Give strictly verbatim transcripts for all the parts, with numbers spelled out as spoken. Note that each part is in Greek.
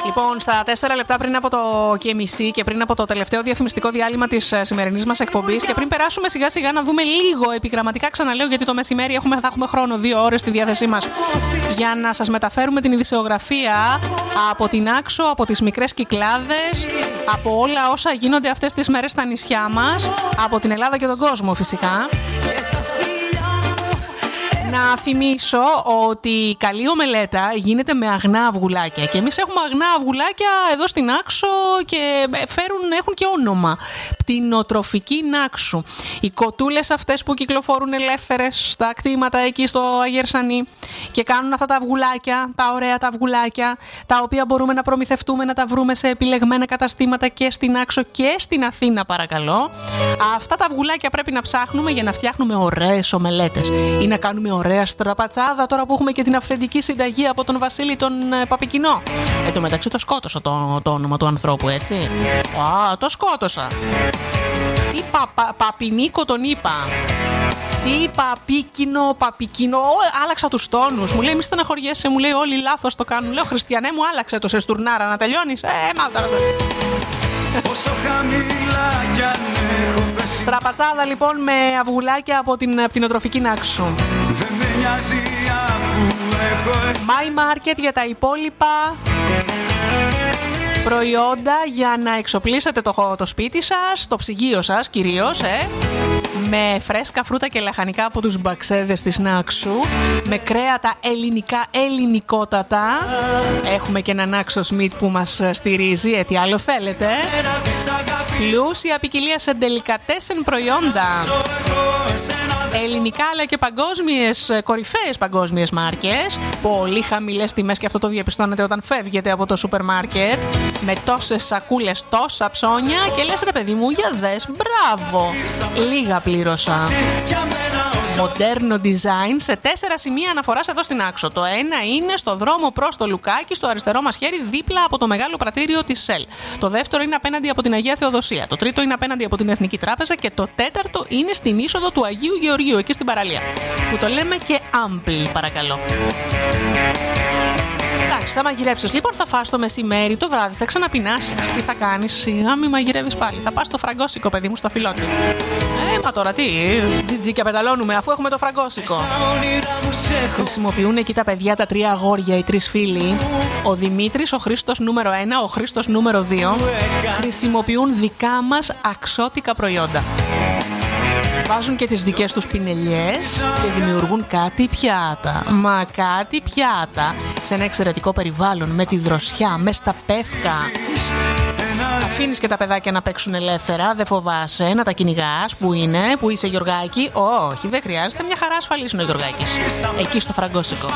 Λοιπόν, στα τέσσερα λεπτά πριν από το και μισή και πριν από το τελευταίο διαφημιστικό διάλειμμα της σημερινής μας εκπομπής και πριν περάσουμε σιγά σιγά να δούμε λίγο επιγραμματικά, ξαναλέω, γιατί το μεσημέρι έχουμε, θα έχουμε χρόνο, δύο ώρες στη διάθεσή μας για να σας μεταφέρουμε την ειδησεογραφία από την Άξο, από τις μικρές Κυκλάδες, από όλα όσα γίνονται αυτές τις μέρες στα νησιά μας, από την Ελλάδα και τον κόσμο φυσικά. Να θυμίσω ότι η καλή ομελέτα γίνεται με αγνά αυγουλάκια και εμείς έχουμε αγνά αυγουλάκια εδώ στην Άξο και φέρουν, έχουν και όνομα. Πτηνοτροφική Νάξου. Οι κοτούλες αυτές που κυκλοφορούν ελεύθερες στα κτήματα εκεί στο Αγερσανή και κάνουν αυτά τα αυγουλάκια, τα ωραία τα αυγουλάκια, τα οποία μπορούμε να προμηθευτούμε, να τα βρούμε σε επιλεγμένα καταστήματα και στην Άξο και στην Αθήνα, παρακαλώ. Αυτά τα αυγουλάκια πρέπει να ψάχνουμε για να φτιάχνουμε ωραίες ομελέτες ή να κάνουμε ωραία στραπατσάδα, τώρα που έχουμε και την αυθεντική συνταγή από τον Βασίλη τον ε, Παπικινό. Εν τω μεταξύ το σκότωσα το, το όνομα του ανθρώπου, έτσι. Α, το σκότωσα. Τι πα, πα, Παπινίκο τον είπα. Τι Παπίκινο, Παπικινό. Άλλαξα τους τόνους. Μου λέει μη στεναχωριέσαι, μου λέει όλοι λάθος το κάνουν. Λέω Χριστιανέ μου, άλλαξε το σε στουρνάρα να τελειώνεις. Ε, μάλτα. Στραπατσάδα λοιπόν με αυγουλάκια από την πτηνοτροφική Νάξου. My Market για τα υπόλοιπα προϊόντα για να εξοπλίσετε το, το σπίτι σας, το ψυγείο σας κυρίως, ε, με φρέσκα φρούτα και λαχανικά από τους μπαξέδες της Νάξου, με κρέατα ελληνικά ελληνικότατα. Έχουμε και έναν Νάξο Σμιτ που μας στηρίζει, ε, τι άλλο θέλετε. Πλούσια ποικιλία σε ντελικατέσεν προϊόντα. Ελληνικά αλλά και παγκόσμιες, κορυφαίες παγκόσμιες μάρκες. Πολύ χαμηλές τιμές και αυτό το διαπιστώνετε όταν φεύγετε από το σούπερ μάρκετ. Με τόσες σακούλες, τόσα ψώνια και λες ρε παιδί μου, για δες, μπράβο. Λίγα πλήρωσα. Μοντέρνο design σε τέσσερα σημεία αναφοράς εδώ στην Άξο. Το ένα είναι στο δρόμο προς το Λουκάκι, στο αριστερό μας χέρι, δίπλα από το μεγάλο πρατήριο της ΣΕΛ. Το δεύτερο είναι απέναντι από την Αγία Θεοδοσία. Το τρίτο είναι απέναντι από την Εθνική Τράπεζα. Και το τέταρτο είναι στην είσοδο του Αγίου Γεωργίου, εκεί στην παραλία. Που το λέμε και Ampli, παρακαλώ. Εντάξει, θα μαγειρέψεις λοιπόν, θα φας το μεσημέρι, το βράδυ, θα ξαναπεινάσεις. Τι θα κάνεις, σιγά μη μαγειρεύεις πάλι. Θα πας στο φραγκόσικο, παιδί μου, στο φιλότι. Ε, μα τώρα τι, τζιτζίκια πεταλώνουμε αφού έχουμε το φραγκόσικο. Χρησιμοποιούν εκεί τα παιδιά, τα τρία αγόρια, οι τρεις φίλοι. Ο Δημήτρης, ο Χρήστος νούμερο ένα, ο Χρήστος νούμερο δύο. Χρησιμοποιούν δικά μας αξιότικα προϊόντα. Βάζουν και τις δικές τους πινελιές και δημιουργούν κάτι πιάτα. Μα κάτι πιάτα σε ένα εξαιρετικό περιβάλλον, με τη δροσιά, με στα πεύκα. Αφήνεις και τα παιδάκια να παίξουν ελεύθερα, δεν φοβάσαι να τα κυνηγάς. Που είναι, που είσαι Γιωργάκη? Όχι, δεν χρειάζεται, μια χαρά ασφαλής είναι ο Γιωργάκης. Εκεί στο φραγκόσικο.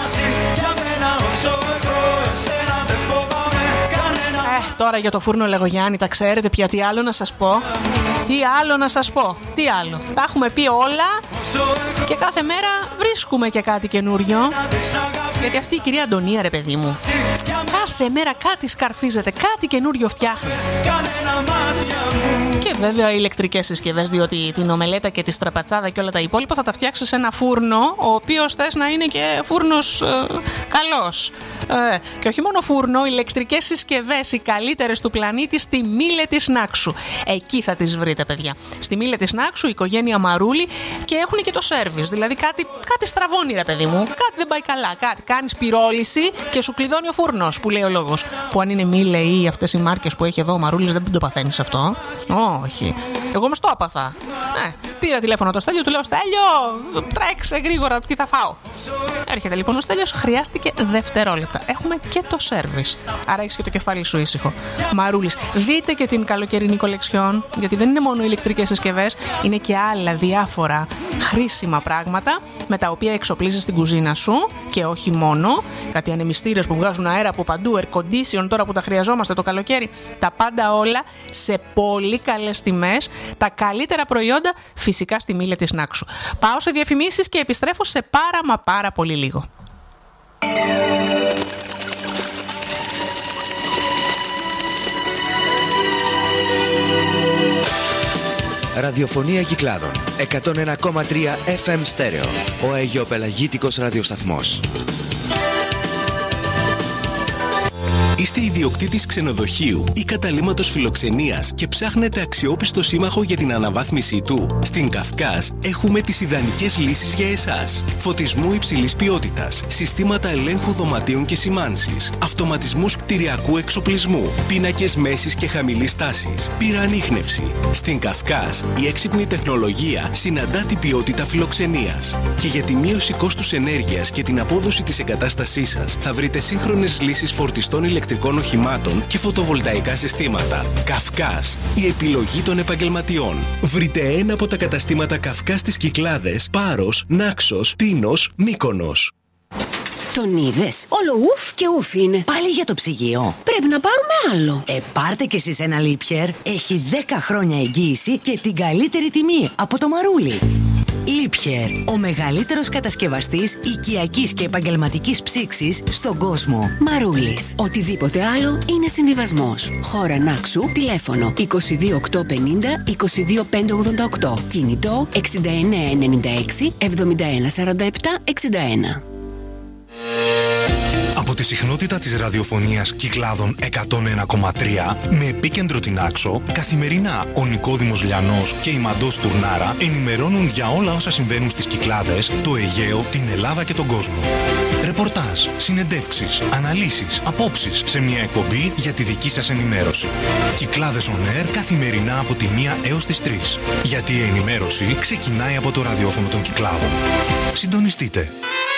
Ε, τώρα για το φούρνο Λεγογιάννη, τα ξέρετε πια, τι άλλο να σας πω. Τι άλλο να σας πω, τι άλλο. Τα έχουμε πει όλα και κάθε μέρα βρίσκουμε και κάτι καινούριο. Γιατί αυτή η κυρία Αντωνία, ρε παιδί μου, κάθε μέρα κάτι σκαρφίζεται, κάτι καινούριο φτιάχνει. Και βέβαια ηλεκτρικές συσκευές, διότι την ομελέτα και τη στραπατσάδα και όλα τα υπόλοιπα θα τα φτιάξεις σε ένα φούρνο, ο οποίος θες να είναι και φούρνος ε, καλός. Ε, και όχι μόνο φούρνο, ηλεκτρικές συσκευές, οι καλύτερες του πλανήτη, στη Μήλε της Νάξου. Εκεί θα τις βρείτε, παιδιά. Στη Μήλε της Νάξου, η οικογένεια Μαρούλη, και έχουν και το σέρβις. Δηλαδή κάτι, κάτι στραβώνει, ρε παιδί μου. Κάτι δεν πάει καλά. Κάτι. Κάνεις πυρόληση και σου κλειδώνει ο φούρνος, που λέει ο λόγος. Που αν είναι Μήλε ή αυτές οι μάρκες που έχει εδώ ο Μαρούλης, δεν το παθαίνεις αυτό. Όχι. Εγώ όμως το άπαθα. Ε, πήρα τηλέφωνο το Στέλιο, του λέω Στέλιο, τρέξε γρήγορα, τι θα φάω. Έρχεται λοιπόν ο Στέλιος, χρειάστηκε δευτερόλεπτα. Έχουμε και το σέρβις. Άρα έχεις και το κεφάλι σου ήσυχο. Μαρούλης, δείτε και την καλοκαιρινή κολεξιόν, γιατί δεν είναι μόνο ηλεκτρικές συσκευές, είναι και άλλα διάφορα χρήσιμα πράγματα με τα οποία εξοπλίζεις την κουζίνα σου και όχι μόνο. Κάτι ανεμιστήρες που βγάζουν αέρα από παντού, air condition τώρα που τα χρειαζόμαστε το καλοκαίρι. Τα πάντα όλα σε πολύ καλές τιμές. Τα καλύτερα προϊόντα φυσικά στη Μήλε της Νάξου. Πάω σε διαφημίσεις και επιστρέφω σε πάρα μα πάρα πολύ λίγο. Ραδιοφωνία Κυκλάδων εκατόν ένα κόμμα τρία εφ εμ στέρεο. Ο αιγιοπελαγίτικος ραδιοσταθμός. Είστε ιδιοκτήτης ξενοδοχείου ή καταλύματος φιλοξενίας και ψάχνετε αξιόπιστο σύμμαχο για την αναβάθμισή του? Στην Καυκάς έχουμε τις ιδανικές λύσεις για εσάς. Φωτισμού υψηλής ποιότητας, συστήματα ελέγχου δωματίων και σημάνσης, αυτοματισμούς κτηριακού εξοπλισμού, πίνακες μέσης και χαμηλής τάσης, πυροανίχνευση. Στην Καυκάς η έξυπνη τεχνολογία συναντά την ποιότητα φιλοξενίας. Και για τη μείωση κόστους ενέργειας και την απόδοση της εγκατάστασής σας θα βρείτε σύγχρονες λύσεις φορτιστών ηλεκτρικών οχημάτων και φωτοβολταϊκά συστήματα. Καυκάς, η επιλογή των επαγγελματιών. Βρείτε ένα από τα καταστήματα Καυκάς στις Κυκλάδες, Πάρος, Νάξος, Τίνος, Μύκονος. Τον είδες? Όλο ουφ και ουφ είναι. Πάλι για το ψυγείο. Πρέπει να πάρουμε άλλο. Ε, πάρτε κι εσείς ένα Liebherr. Έχει δέκα χρόνια εγγύηση και την καλύτερη τιμή από το Μαρούλι. Liebherr, ο μεγαλύτερος κατασκευαστής οικιακής και επαγγελματικής ψήξης στον κόσμο. Μαρούλης. Οτιδήποτε άλλο είναι συμβιβασμός. Χώρα Νάξου, τηλέφωνο είκοσι δύο οκτακόσια πενήντα είκοσι δύο πεντακόσια ογδόντα οκτώ. Κινητό εξήντα εννέα ενενήντα έξι εβδομήντα ένα σαράντα επτά εξήντα ένα. Από τη συχνότητα της ραδιοφωνίας Κυκλάδων εκατόν ένα κόμμα τρία με επίκεντρο την Άξο, καθημερινά ο Νικόδημος Λιανός και η Μαντός Τουρνάρα ενημερώνουν για όλα όσα συμβαίνουν στις Κυκλάδες, το Αιγαίο, την Ελλάδα και τον κόσμο. Ρεπορτάζ, συνεντεύξεις, αναλύσεις, απόψεις σε μια εκπομπή για τη δική σας ενημέρωση. Κυκλάδες On Air καθημερινά από τη μία έως τις τρεις. Γιατί η ενημέρωση ξεκινάει από το ραδιόφωνο των Κυκλάδων. Συντονιστείτε.